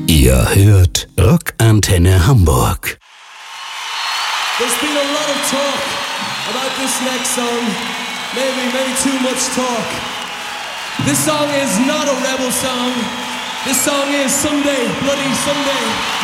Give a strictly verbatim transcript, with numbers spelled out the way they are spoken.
Ihr hört Rockantenne Hamburg. There's been a lot of talk about this next song. Maybe, maybe too much talk. This song is not a rebel song. This song is Someday, Bloody Someday.